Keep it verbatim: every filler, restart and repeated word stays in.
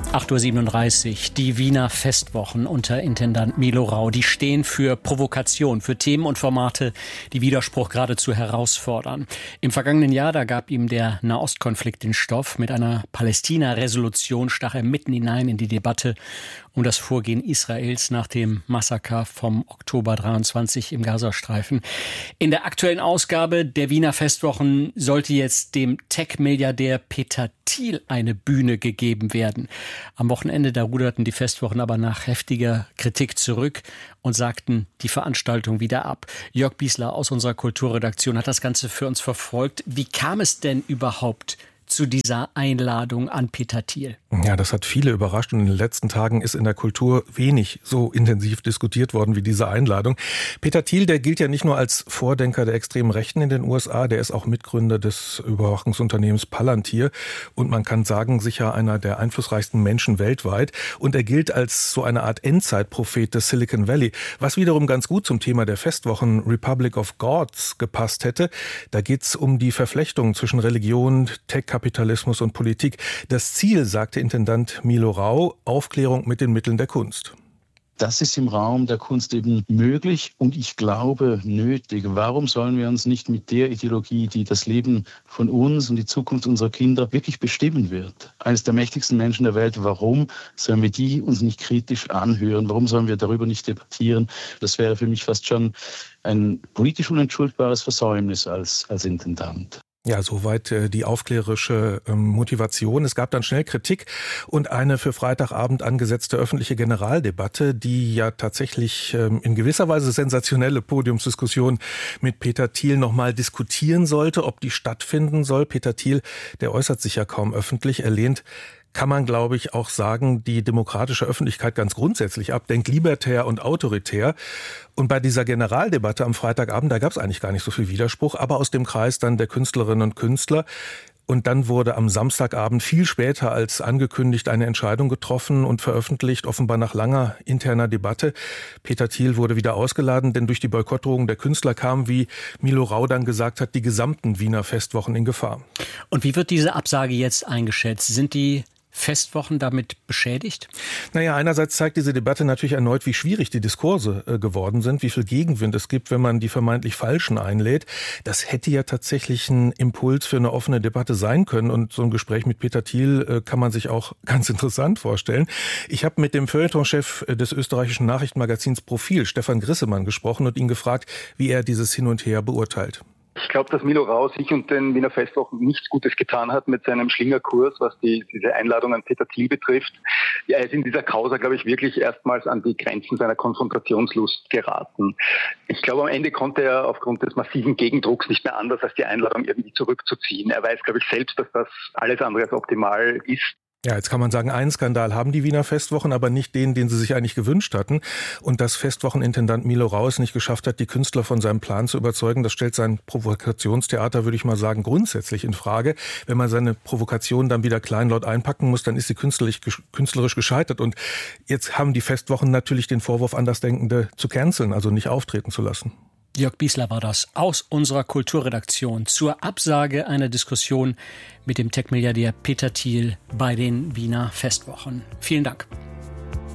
acht Uhr siebenunddreißig, die Wiener Festwochen unter Intendant Milo Rau, die stehen für Provokation, für Themen und Formate, die Widerspruch geradezu herausfordern. Im vergangenen Jahr, da gab ihm der Nahostkonflikt den Stoff. Mit einer Palästina-Resolution stach er mitten hinein in die Debatte um das Vorgehen Israels nach dem Massaker vom Oktober dreiundzwanzig im Gazastreifen. In der aktuellen Ausgabe der Wiener Festwochen sollte jetzt dem Tech-Milliardär Peter Thiel eine Bühne gegeben werden. Am Wochenende, da ruderten die Festwochen aber nach heftiger Kritik zurück und sagten die Veranstaltung wieder ab. Jörg Biesler aus unserer Kulturredaktion hat das Ganze für uns verfolgt. Wie kam es denn überhaupt zu dieser Einladung an Peter Thiel? Ja, das hat viele überrascht und in den letzten Tagen ist in der Kultur wenig so intensiv diskutiert worden wie diese Einladung. Peter Thiel, der gilt ja nicht nur als Vordenker der extremen Rechten in den U S A, der ist auch Mitgründer des Überwachungsunternehmens Palantir und man kann sagen, sicher einer der einflussreichsten Menschen weltweit. Und er gilt als so eine Art Endzeitprophet des Silicon Valley, was wiederum ganz gut zum Thema der Festwochen Republic of Gods gepasst hätte. Da geht's um die Verflechtung zwischen Religion, Tech-Kapitalismus und Politik. Das Ziel, sagte Intendant Milo Rau, Aufklärung mit den Mitteln der Kunst. Das ist im Raum der Kunst eben möglich und ich glaube nötig. Warum sollen wir uns nicht mit der Ideologie, die das Leben von uns und die Zukunft unserer Kinder wirklich bestimmen wird, eines der mächtigsten Menschen der Welt, warum sollen wir die uns nicht kritisch anhören? Warum sollen wir darüber nicht debattieren? Das wäre für mich fast schon ein politisch unentschuldbares Versäumnis als, als Intendant. Ja, soweit äh, die aufklärerische ähm, Motivation. Es gab dann schnell Kritik und eine für Freitagabend angesetzte öffentliche Generaldebatte, die ja tatsächlich ähm, in gewisser Weise sensationelle Podiumsdiskussion mit Peter Thiel nochmal diskutieren sollte, ob die stattfinden soll. Peter Thiel, der äußert sich ja kaum öffentlich, er lehnt, kann man, glaube ich, auch sagen, die demokratische Öffentlichkeit ganz grundsätzlich ab, denkt libertär und autoritär. Und bei dieser Generaldebatte am Freitagabend, da gab es eigentlich gar nicht so viel Widerspruch, aber aus dem Kreis dann der Künstlerinnen und Künstler. Und dann wurde am Samstagabend viel später als angekündigt eine Entscheidung getroffen und veröffentlicht, offenbar nach langer interner Debatte. Peter Thiel wurde wieder ausgeladen, denn durch die Boykottdrohung der Künstler kam, wie Milo Rau dann gesagt hat, die gesamten Wiener Festwochen in Gefahr. Und wie wird diese Absage jetzt eingeschätzt? Sind die Festwochen damit beschädigt? Naja, einerseits zeigt diese Debatte natürlich erneut, wie schwierig die Diskurse äh, geworden sind, wie viel Gegenwind es gibt, wenn man die vermeintlich Falschen einlädt. Das hätte ja tatsächlich ein Impuls für eine offene Debatte sein können und so ein Gespräch mit Peter Thiel äh, kann man sich auch ganz interessant vorstellen. Ich habe mit dem Feuilletonchef des österreichischen Nachrichtenmagazins Profil, Stefan Grissemann, gesprochen und ihn gefragt, wie er dieses Hin und Her beurteilt. Ich glaube, dass Milo Rau sich und den Wiener Festwochen nichts Gutes getan hat mit seinem Schlingerkurs, was die, diese Einladung an Peter Thiel betrifft. Ja, er ist in dieser Causa, glaube ich, wirklich erstmals an die Grenzen seiner Konfrontationslust geraten. Ich glaube, am Ende konnte er aufgrund des massiven Gegendrucks nicht mehr anders, als die Einladung irgendwie zurückzuziehen. Er weiß, glaube ich, selbst, dass das alles andere als optimal ist. Ja, jetzt kann man sagen, einen Skandal haben die Wiener Festwochen, aber nicht den, den sie sich eigentlich gewünscht hatten. Und dass Festwochenintendant Milo Rau es nicht geschafft hat, die Künstler von seinem Plan zu überzeugen, das stellt sein Provokationstheater, würde ich mal sagen, grundsätzlich in Frage. Wenn man seine Provokation dann wieder kleinlaut einpacken muss, dann ist sie künstlerisch, künstlerisch gescheitert. Und jetzt haben die Festwochen natürlich den Vorwurf, Andersdenkende zu canceln, also nicht auftreten zu lassen. Jörg Biesler war das aus unserer Kulturredaktion zur Absage einer Diskussion mit dem Tech-Milliardär Peter Thiel bei den Wiener Festwochen. Vielen Dank.